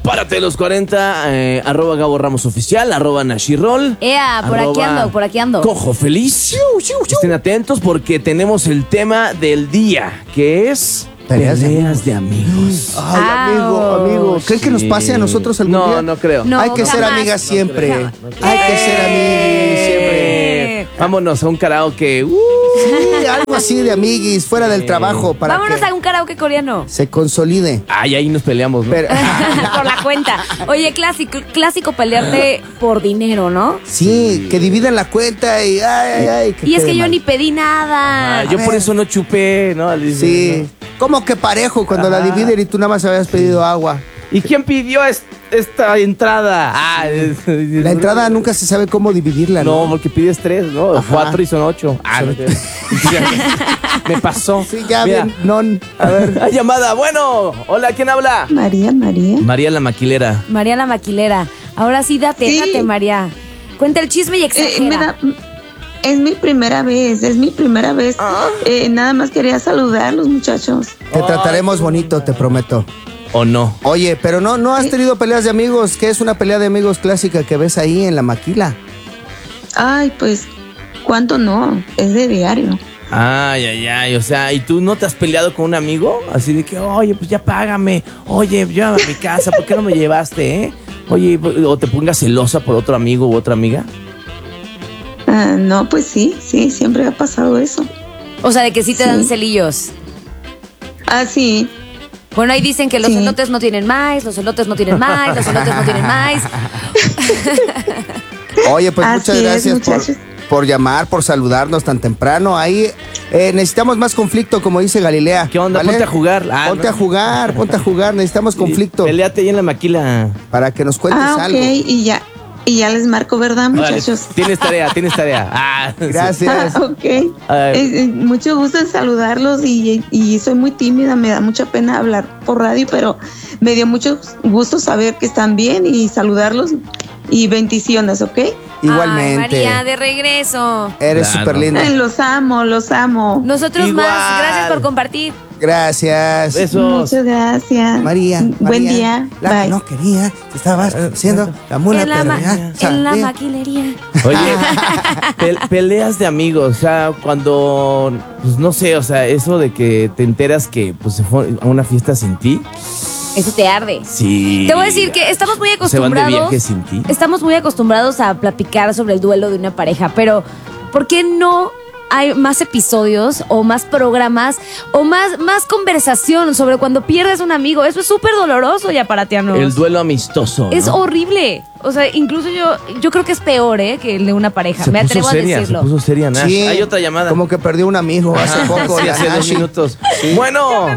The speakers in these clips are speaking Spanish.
Párate de los 40, arroba Gabo Ramos Oficial, arroba Nashirol. Por aquí ando. Cojo Feliz. Estén atentos porque tenemos el tema del día, que es peleas de amigos. Ay, amigo. ¿Creen que nos pase a nosotros algún día? No creo. Hay que ser amigas siempre. No Hay que ser amiguis siempre. Vámonos a un karaoke. Sí, algo así de amiguis, fuera del trabajo. Vámonos a un karaoke coreano. Se consolide. Ay, ahí nos peleamos, ¿no? Pero, Por la cuenta. Oye, clásico pelearte por dinero, ¿no? sí, que dividan la cuenta y ay. Y es que yo ni pedí nada. Yo por eso no chupé, ¿no? Sí. ¿Cómo que parejo cuando la dividen y tú nada más habías pedido agua? ¿Y quién pidió esta entrada? La entrada nunca se sabe cómo dividirla, ¿no? No, porque pides 3, ¿no? Ajá. 4 y son 8. Me pasó. Sí, ya Mira, bien, a ver, hay llamada. Bueno, hola, ¿quién habla? María. María la maquilera. María la maquilera. Ahora sí, date, María. Cuenta el chisme y exagera. Es mi primera vez. Nada más quería saludarlos, muchachos. Te trataremos bonito, te prometo. ¿O no? Oye, pero no has tenido peleas de amigos. ¿Qué es una pelea de amigos clásica que ves ahí en la maquila? Ay, pues, ¿cuánto no? Es de diario. Ay, o sea, ¿y tú no te has peleado con un amigo? Así de que, oye, pues ya págame. Oye, llévame a mi casa, ¿por qué no me llevaste, Oye, o te pongas celosa por otro amigo u otra amiga. No, pues sí, siempre ha pasado eso. O sea, de que sí te dan celillos. Sí. Bueno, ahí dicen que los elotes no tienen más, los elotes no tienen más, los elotes no tienen más. Oye, pues Así muchas es, gracias muchachos. por llamar, por saludarnos tan temprano. Ahí necesitamos más conflicto, como dice Galilea. ¿Qué onda? ¿Vale? Ponte a jugar. Ponte a jugar, necesitamos conflicto. Peleate ahí en la maquila. Para que nos cuentes algo. Ok, y ya les marco, ¿verdad, muchachos? Tienes tarea. Gracias. Ok. Mucho gusto en saludarlos y soy muy tímida, me da mucha pena hablar por radio, pero me dio mucho gusto saber que están bien y saludarlos y bendiciones, ¿ok? Igualmente. Ay, María, de regreso. Eres súper linda. Los amo. Nosotros Igual. más. Gracias por compartir. Gracias. Besos. Muchas gracias. María. Buen día. La Bye. que no quería, te estabas haciendo la mula, En la, pero ma- ya en la sabía. maquilería. Oye, peleas de amigos, o sea, cuando, pues no sé, o sea, eso de que te enteras que pues se fue a una fiesta sin ti. Eso te arde. Sí. Te voy a decir que estamos muy Se van de acostumbrados. viaje sin ti. Estamos muy acostumbrados a platicar sobre el duelo de una pareja, pero ¿por qué no hay más episodios o más programas o más conversación sobre cuando pierdes un amigo? Eso es súper doloroso, ya para Tianos. El duelo amistoso, ¿no? Es horrible. O sea, incluso yo creo que es peor, que el de una pareja. Me atrevo a decirlo. Se puso seria, Nash. Sí, Hay otra llamada. Como que perdió un amigo hace poco. Sí, la hace 2 Nashi. minutos. Bueno,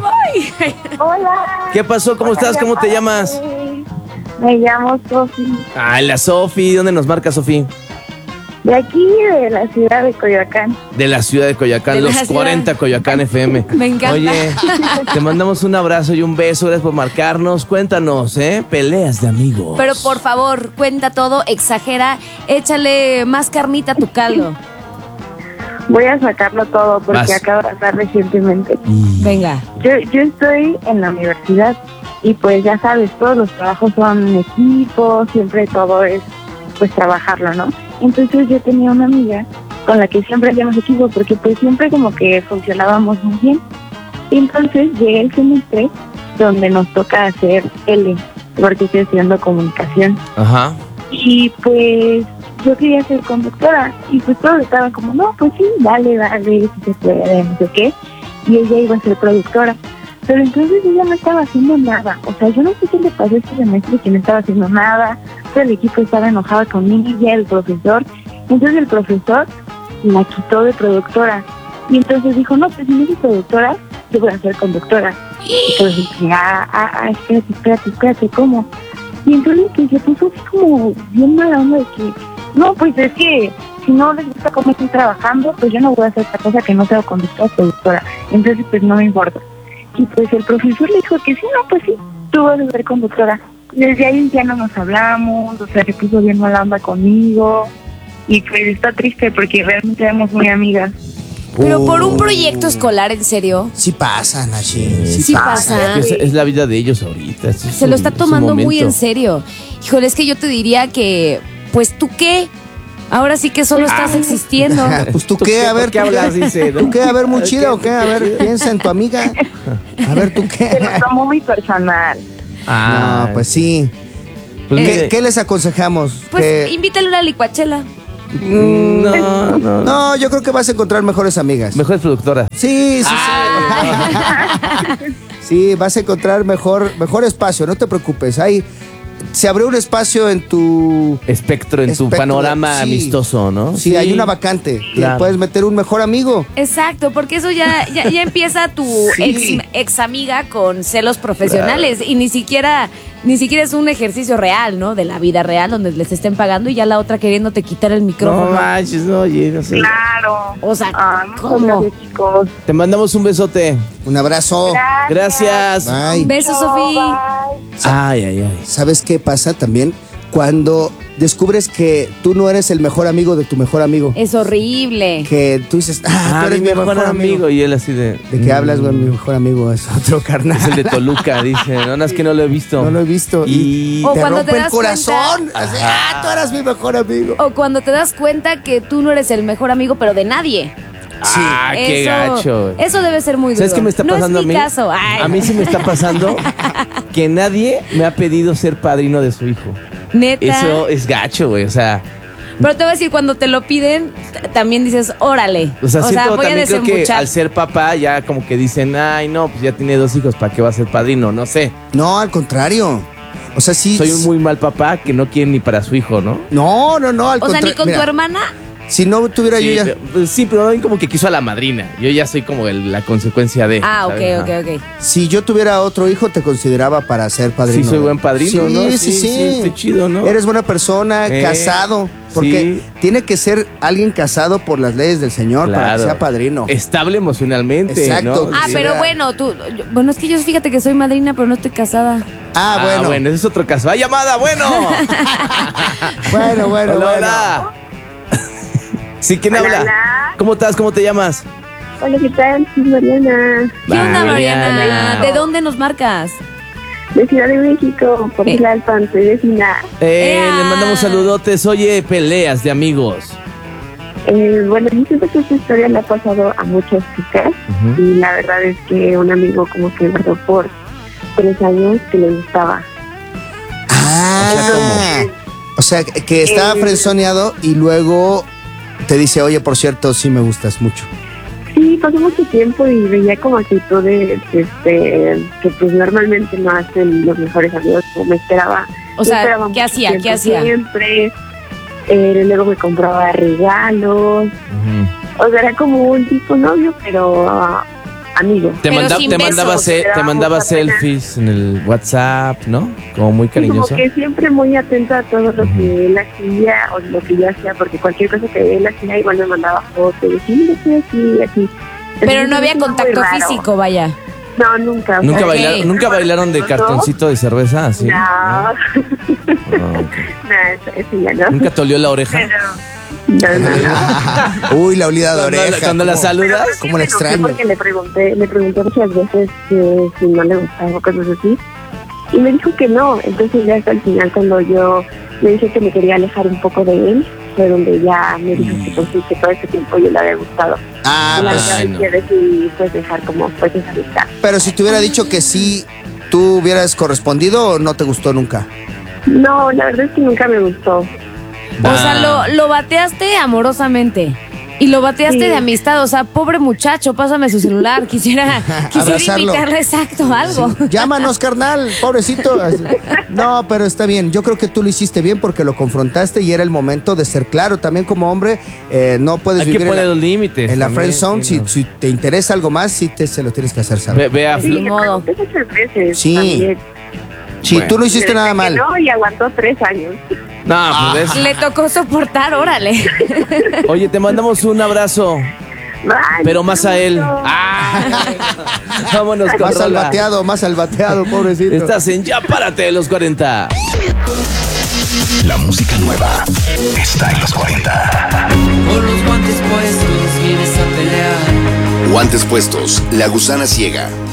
Hola. ¿qué pasó? ¿Cómo estás? ¿Cómo te llamas? Me llamo Sofi. Ah, la Sofi. ¿Dónde nos marca, Sofi? De aquí, de la ciudad de Coyoacán. De la ciudad de Coyoacán, De la los ciudad. 40 Coyoacán FM. Me encanta. Oye, te mandamos un abrazo y un beso. Gracias por marcarnos. Cuéntanos, peleas de amigos. Pero por favor, cuenta todo, exagera, échale más carnita a tu caldo. Voy a sacarlo todo porque Vas. acabo de pasar recientemente. Venga. Yo estoy en la universidad y pues ya sabes, todos los trabajos son en equipo, siempre todo es pues trabajarlo, ¿no? Entonces yo tenía una amiga con la que siempre hacíamos equipo porque pues siempre como que funcionábamos muy bien. Y entonces llega el semestre donde nos toca hacer L, porque estoy estudiando comunicación. Ajá. Y pues yo quería ser conductora y pues todos estaban como, no, pues sí, dale, si se puede, no sé qué. Y ella iba a ser productora. Pero entonces ella no estaba haciendo nada. O sea, yo no sé qué le pasó este semestre, que no estaba haciendo nada. Todo el equipo estaba enojado conmigo y el profesor. Entonces el profesor la quitó de productora. Y entonces dijo, no, pues si no soy productora, yo voy a ser conductora. Y entonces dije, espérate, ¿cómo? Y entonces que se puso así como bien mala onda de que, no, pues es que si no les gusta cómo estoy trabajando, pues yo no voy a hacer otra cosa que no sea conductora o productora. Entonces pues no me importa. Y pues el profesor le dijo que sí, no, pues sí, tú vas a ser conductora. Desde ahí ya no nos hablamos, o sea, se puso bien mala onda conmigo. Y pues está triste porque realmente éramos muy amigas. Pero por un proyecto escolar, ¿en serio? Sí pasa, Nashi. Sí pasa. Es que es la vida de ellos ahorita. Se lo está tomando muy en serio. Híjole, es que yo te diría que, pues, ¿tú qué? Ahora sí que solo estás existiendo. Pues tú qué, a ver. ¿Por qué hablas? Dice, ¿no? ¿Tú qué? A ver, muy chida o qué? A ver, piensa en tu amiga. A ver, ¿tú qué? Se lo tomó muy personal. No, pues sí. Pues, ¿Qué les aconsejamos? Pues invítale una licuachela. no. No, yo creo que vas a encontrar mejores amigas. Mejores productoras. Sí. Sí, vas a encontrar mejor espacio, no te preocupes. Se abrió un espacio en tu Espectro, en tu panorama sí. amistoso, ¿no? Sí, hay una vacante. Claro. Le puedes meter un mejor amigo. Exacto, porque eso ya empieza tu Sí. ex amiga con celos profesionales y ni siquiera es un ejercicio real, ¿no? De la vida real donde les estén pagando y ya la otra queriéndote quitar el No micrófono. manches, no, oye, no sé. Claro. O sea, Muchas ¿cómo? gracias, chicos. Te mandamos un besote. Un abrazo. Gracias. Bye. Besos, Sofía. Ay. ¿Sabes qué pasa también? Cuando descubres que tú no eres el mejor amigo de tu mejor amigo. Es horrible. Que tú dices, tú eres mi mejor amigo. Y él así de... ¿De qué hablas, güey? Mi mejor amigo es otro carnal. Es el de Toluca, dice. No, es que no lo he visto. No lo he visto. Y... O te cuando rompe te el das corazón. Así, tú eras mi mejor amigo. O cuando te das cuenta que tú no eres el mejor amigo, pero de nadie. qué gacho. Eso debe ser muy duro. ¿Sabes qué me está pasando no es a mí? mi caso. Ay. A mí sí me está pasando que nadie me ha pedido ser padrino de su hijo. Neta. Eso es gacho, güey. O sea, Pero te voy a decir, cuando te lo piden, también dices, órale. siento voy a también creo que desembuchar. al ser papá ya como que dicen, ay, no, pues ya tiene 2 hijos, ¿para qué va a ser padrino? No sé. No, al contrario. O sea, sí. Soy un muy mal papá que no quiere ni para su hijo, ¿no? No, al O sea, contrario. ni con Mira, tu hermana. Si no tuviera yo ya. Sí, pero también como que quiso a la madrina. Yo ya soy como la consecuencia de. Ah, ¿sabes? ok. Si yo tuviera otro hijo, te consideraba para ser padrino. Sí, soy buen padrino, Sí, ¿no? sí. Estoy chido, ¿no? Eres buena persona, casado. Porque tiene que ser alguien casado por las leyes del Señor para que sea padrino. Estable emocionalmente, Exacto. ¿no? Ah, Sí, pero era- bueno, bueno, es que yo fíjate que soy madrina, pero no estoy casada. Bueno. ese es otro caso. ¡Ah, llamada! ¡Bueno! Bueno. Hola. Sí, ¿quién habla? Hola. ¿Cómo estás? ¿Cómo te llamas? Hola, ¿qué tal? Soy Mariana, ¿Qué onda, Mariana? Mariana. ¿De dónde nos marcas? de Ciudad de México, por Tlalpan, soy vecina. Le mandamos saludotes. Oye, peleas de amigos. Bueno, yo siento que esta historia le ha pasado a muchas chicas y la verdad es que un amigo como que guardó por 3 años que le gustaba. O sea, que estaba frenzoneado y luego te dice, oye, por cierto, sí me gustas mucho. Sí, pasó mucho tiempo y veía como actitudes que pues normalmente no hacen los mejores amigos, como me esperaba. O sea, Yo esperaba ¿qué mucho hacía? tiempo ¿Qué hacía? Siempre. Luego me compraba regalos. O sea, era como un tipo novio, pero amigo. Te Pero sin besos. te mandaba Mucha pena. selfies en el WhatsApp, ¿no? Como muy Sí, como cariñoso. que siempre muy atento a todo lo que él hacía o lo que yo hacía, porque cualquier cosa que él hacía igual me mandaba fotos y decía, mira, estoy aquí, aquí. Pero Entonces, no había es muy contacto raro. físico, vaya. No, nunca. o ¿Nunca, sea, ¿Nunca bailaron de cartoncito de cerveza así? No, Ah, ok. no, eso ya no. ¿Nunca te olió la oreja? Pero, no. Uy, la olida de oreja. Cuando la ¿cómo? saludas. ¿Cómo la Sí, extraño? porque le pregunté muchas veces que si no le gustaba cosas así y me dijo que no. Entonces ya hasta el final, cuando yo le dije que me quería alejar un poco de él, fue donde ya me dijo que pues sí, que todo este tiempo yo le había gustado. Y la verdad es que decidí pues dejar como pues esa amistad. Pero si te hubiera dicho que sí, ¿tú hubieras correspondido o no te gustó nunca? No, la verdad es que nunca me gustó. O sea, lo bateaste amorosamente. Y lo bateaste Sí. de amistad. O sea, pobre muchacho, pásame su celular. Quisiera Abrazarlo. invitarle exacto algo. Llámanos, carnal, pobrecito. No, pero está bien. Yo creo que tú lo hiciste bien porque lo confrontaste y era el momento de ser claro. También como hombre, no puedes Hay que vivir poner en los límites. la también, friend zone. sí, ¿no? Si te interesa algo más, sí se lo tienes que hacer saber. Ve a Sí, Ni le modo. pregunté muchas veces. Sí. También. Si Bueno. tú no hiciste Le nada dije mal. que no, y aguantó 3 años. No, pues Le tocó soportar, órale. Oye, te mandamos un abrazo, Bye, pero más a él. mucho. Vámonos con Más al rola. bateado, pobrecito. Estás en Ya Párate de los 40. La música nueva está en los 40. Con los guantes puestos vienes a pelear. Guantes puestos, La Gusana Ciega.